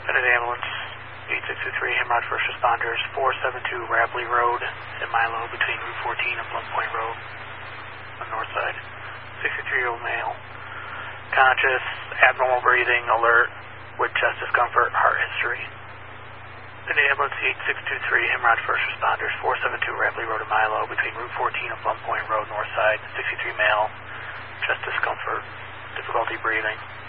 United Ambulance, 8623, Hemrod First Responders, 472 Rapley Road in Milo between Route 14 and Plum Point Road on the north side. 63-year-old male. Conscious, abnormal breathing, alert, with chest discomfort, heart history. United Ambulance, 8623, Hemrod First Responders, 472 Rapley Road in Milo between Route 14 and Plum Point Road north side. 63 male, chest discomfort, difficulty breathing.